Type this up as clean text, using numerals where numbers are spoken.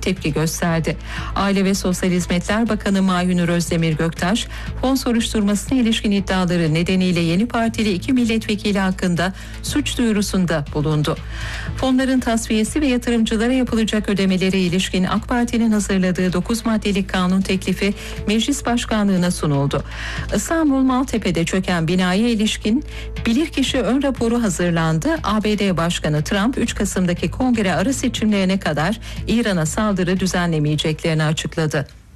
tepki gösterdi. Aile ve Sosyal Hizmetler Bakanı Mahinur Özdemir Göktaş, fon soruşturmasına ilişkin iddiaları nedeniyle yeni partili 2 milletvekili hakkında suç duyurusunda bulundu. Fonların tasfiyesi ve yatırımcılara yapılacak ödemelere ilişkin AK Parti'nin hazırladığı 9 maddelik kanun teklifi Meclis Başkanlığı'na sunuldu. İstanbul Maltepe'de çöken binaya ilişkin bilirkişi ön raporu hazırlandı. ABD Başkanı Trump 3 Kasım'daki kongre ara seçimlerine kadar İran'a saldırı düzenlemeyeceklerini açıkladı.